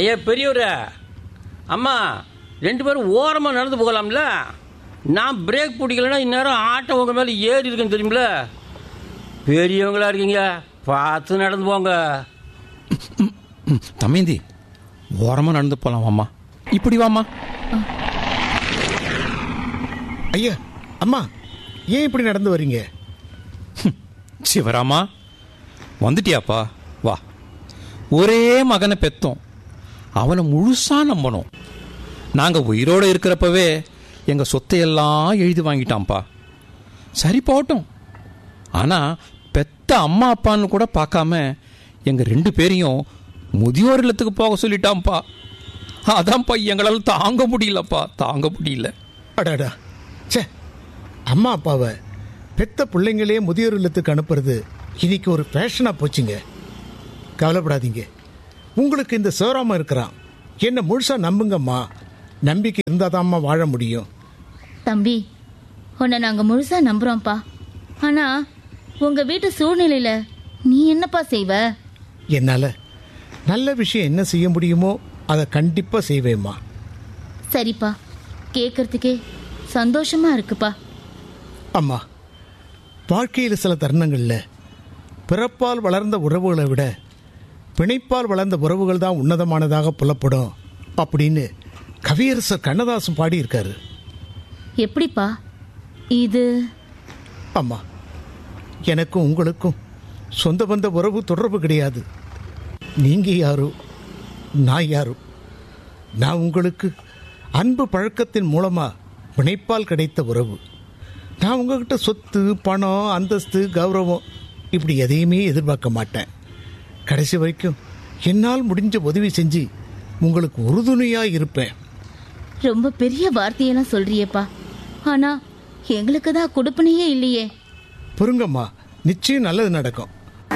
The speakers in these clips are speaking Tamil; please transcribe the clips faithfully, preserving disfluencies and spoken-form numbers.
ஐயா பெரியவரே, அம்மா ரெண்டு பேரும் ஓரமாக நடந்து போகலாம்ல? நான் பிரேக் பிடிக்கலன்னா இந்நேரம் ஆட்டோ உங்கள் மேலே ஏறி இருக்குன்னு தெரியுமில்ல? பெரியவங்களா இருக்கீங்க, பார்த்து நடந்து போங்க. தமேந்தி, ஓரமாக நடந்து போகலாம் வாம்மா. இப்படி வாம்மா. ஐயா அம்மா, ஏன் இப்படி நடந்து வரீங்க? சிவராமா, வந்துட்டியாப்பா? வா. ஒரே மகனை பெற்றோம், அவனை முழுசா நம்பணும். நாங்கள் உயிரோடு இருக்கிறப்பவே எங்கள் சொத்தையெல்லாம் எழுதி வாங்கிட்டான்ப்பா. சரி போட்டோம். ஆனால் பெத்த அம்மா அப்பான்னு கூட பார்க்காம எங்கள் ரெண்டு பேரையும் முதியோர் இல்லத்துக்கு போக சொல்லிட்டான்ப்பா. அதான்ப்பா எங்களால் தாங்க முடியலப்பா, தாங்க முடியல. அடாடா, சே, அம்மா அப்பாவை பெத்த பிள்ளைங்களே முதியோர் இல்லத்துக்கு அனுப்புறது இன்னைக்கு ஒரு ஃபேஷனாக போச்சுங்க. கவலைப்படாதீங்க, உங்களுக்கு இந்த சிவராமன் இருக்கிறான். என்ன முழுசா நம்புங்கம்மா. நம்பிக்கை இருந்தாதாம்மா வாழ முடியும். தம்பி, உன்னை நாங்கள் முழுசா நம்புறோம்ப்பா. ஆனா உங்க வீட்டு சூழ்நிலையில நீ என்னப்பா செய்வ? என்னால நல்ல விஷயம் என்ன செய்ய முடியுமோ அதை கண்டிப்பா செய்வேம்மா. சரிப்பா, கேட்கறதுக்கே சந்தோஷமா இருக்குப்பா. அம்மா, வாழ்க்கையில் சில தருணங்கள்ல பிறப்பால் வளர்ந்த உறவுகளை விட பிணைப்பால் வளர்ந்த உறவுகள் தான் உன்னதமானதாக புலப்படும் அப்படின்னு கவியரசர் கண்ணதாசன் பாடியிருக்காரு. எப்படிப்பா இது? அம்மா, எனக்கும் உங்களுக்கும் சொந்த பந்த உறவு தொடர்பு கிடையாது. நீங்க யாரோ நான் யாரோ. நான் உங்களுக்கு அன்பு பழக்கத்தின் மூலமா பிணைப்பால் கிடைத்த உறவு. நான் உங்ககிட்ட சொத்து, பணம், அந்தஸ்து, கௌரவம் இப்படி எதையுமே எதிர்பார்க்க மாட்டேன். கடைசி வரைக்கும் என்னால் முடிஞ்ச உதவி செஞ்சு உங்களுக்கு உறுதுணையா இருப்பேன். ரொம்ப பெரிய வார்த்தையெல்லாம் சொல்றியேப்பா. ஆனா எங்களுக்கு தான் கொடுப்பனையே இல்லையே. பொறுங்கம்மா, நிச்சயம் நல்லது நடக்கும்.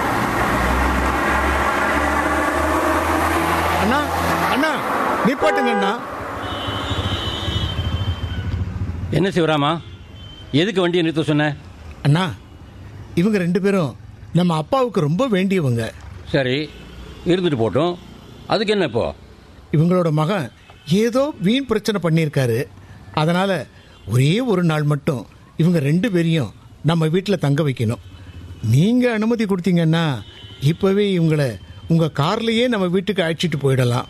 அண்ணா அண்ணா நிப்பாட்டுங்க அண்ணா. என்ன சிவராமா, எதுக்கு வண்டியை நிறுத்த சொன்ன? அண்ணா, இவங்க ரெண்டு பேரும் நம்ம அப்பாவுக்கு ரொம்ப வேண்டியவங்க. சரி, இருந்துட்டு போட்டோம். அதுக்கு என்ன இப்போ? இவங்களோட மகன் ஏதோ வீண் பிரச்சனை பண்ணியிருக்காரு. அதனால ஒரே ஒரு நாள் மட்டும் இவங்க ரெண்டு பேரையும் நம்ம வீட்டில் தங்க வைக்கணும். நீங்க அனுமதி கொடுத்தீங்கன்னா இப்பவே இவங்களை உங்க கார்லயே நம்ம வீட்டுக்கு அழைச்சிட்டு போயிடலாம்.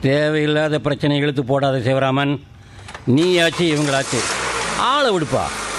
தேவையில்லாத பிரச்சனை இழுத்து போடாத சிவராமன். நீயாச்சு இவங்களாச்சு, ஆளை விடுப்பா.